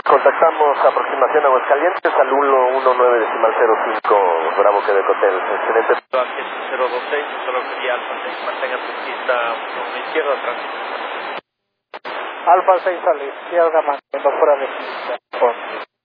Contactamos aproximación a Aguascalientes al 119.05 Bravo Quebec Hotel. Excelente. Aquí es 026, solo quería mantenga su pista a la izquierda atrás. Alfa 6 a la izquierda, manteniendo fuera de pista.